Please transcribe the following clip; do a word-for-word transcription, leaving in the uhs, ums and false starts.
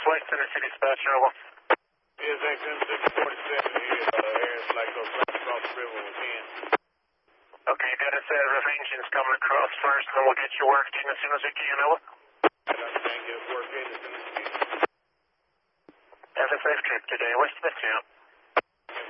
West Tennessee dispatcher, over. Yes, X M six forty-seven here, uh, Harris Black Oak, right across the river with ten. Okay, got a set of engines coming across first, and we'll get you worked in as soon as we can, over. I understand, get us worked in as soon as we can. Have a safe trip today. West Tennessee.